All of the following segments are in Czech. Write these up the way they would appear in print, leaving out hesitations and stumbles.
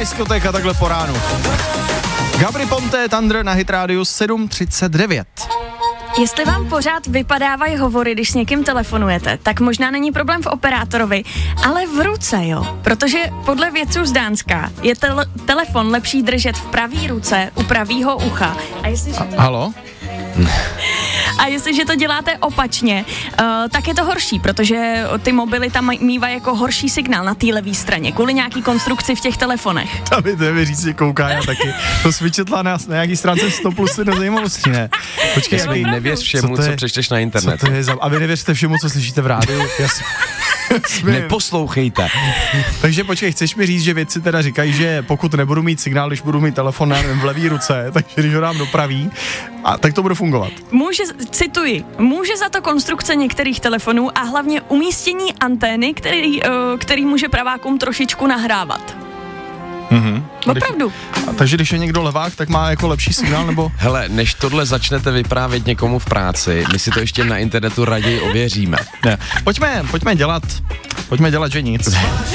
diskotéka takhle po ránu. Gabry Ponte, Thunder na Hit Radio 7:39. Jestli vám pořád vypadávají hovory, když s někým telefonujete, tak možná není problém v operátorovi, ale v ruce, jo. Protože podle vědců z Dánska je telefon lepší držet v pravý ruce u pravýho ucha. Halo? A jestliže to děláte opačně, tak je to horší, protože ty mobily tam mývají jako horší signál na té levé straně, kvůli nějaký konstrukci v těch telefonech. Tam mi to říct, že kouká já taky. To jsi vyčetla na nějaký stránce 100 plus do zajímavosti, ne? Počkej, nevěř všemu, co přečteš na internetu. Co to je a vy nevěřte všemu, co slyšíte v rádiu. Neposlouchejte. Takže počkej, chceš mi říct, že vědci teda říkají, že pokud nebudu mít signál, když budu mít telefon v levý ruce, takže když ho dám do pravý, tak to bude fungovat. Může za to konstrukce některých telefonů a hlavně umístění antény, který může pravákům trošičku nahrávat. Opravdu. Takže když je někdo levák, tak má jako lepší signál, nebo? Hele, než tohle začnete vyprávět někomu v práci, my si to ještě na internetu raději ověříme. Ne. Pojďme dělat, že nic.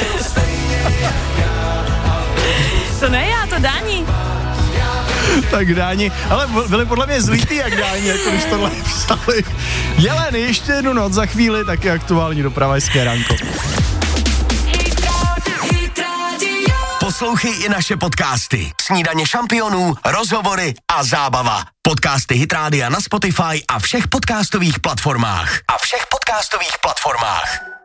To ne já, to Dáni. Tak Dáni, ale byli podle mě zlítý jak Dáni, jako když tohle psali. Jeleny, ještě jednu noc za chvíli, taky aktuální doprava hezké ránko. Poslouchej i naše podcasty. Snídaně šampionů, rozhovory a zábava. Podcasty Hit Rádia na Spotify a všech podcastových platformách.